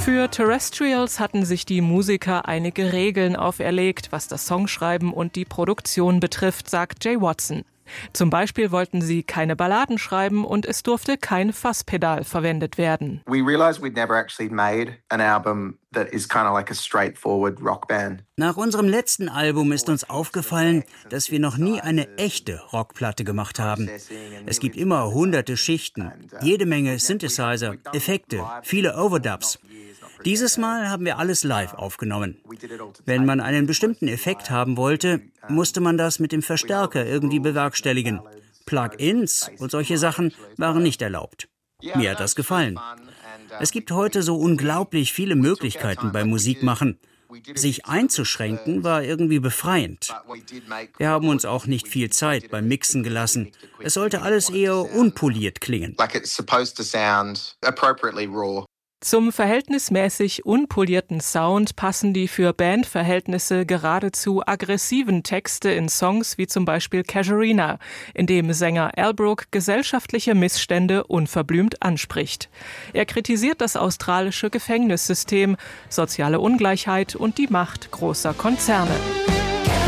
Für Terrestrials hatten sich die Musiker einige Regeln auferlegt, was das Songschreiben und die Produktion betrifft, sagt Jay Watson. Zum Beispiel wollten sie keine Balladen schreiben und es durfte kein Fasspedal verwendet werden. We realized we'd never actually made an album that is kind of like a straightforward rock band. Nach unserem letzten Album ist uns aufgefallen, dass wir noch nie eine echte Rockplatte gemacht haben. Es gibt immer hunderte Schichten, jede Menge Synthesizer, Effekte, viele Overdubs. Dieses Mal haben wir alles live aufgenommen. Wenn man einen bestimmten Effekt haben wollte, musste man das mit dem Verstärker irgendwie bewerkstelligen. Plug-ins und solche Sachen waren nicht erlaubt. Mir hat das gefallen. Es gibt heute so unglaublich viele Möglichkeiten beim Musikmachen. Sich einzuschränken war irgendwie befreiend. Wir haben uns auch nicht viel Zeit beim Mixen gelassen. Es sollte alles eher unpoliert klingen. Zum verhältnismäßig unpolierten Sound passen die für Bandverhältnisse geradezu aggressiven Texte in Songs wie zum Beispiel Casuarina, in dem Sänger Al Brook gesellschaftliche Missstände unverblümt anspricht. Er kritisiert das australische Gefängnissystem, soziale Ungleichheit und die Macht großer Konzerne.